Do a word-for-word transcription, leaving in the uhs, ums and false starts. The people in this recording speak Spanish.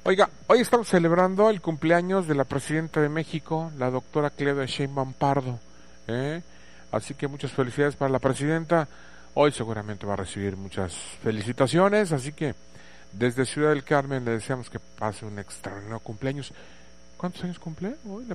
Oiga, hoy estamos celebrando el cumpleaños de la presidenta de México, la doctora Claudia Sheinbaum Pardo, ¿eh? Así que muchas felicidades para la presidenta. Hoy seguramente va a recibir muchas felicitaciones, así que desde Ciudad del Carmen le deseamos que pase un extraordinario cumpleaños. ¿Cuántos años cumple hoy la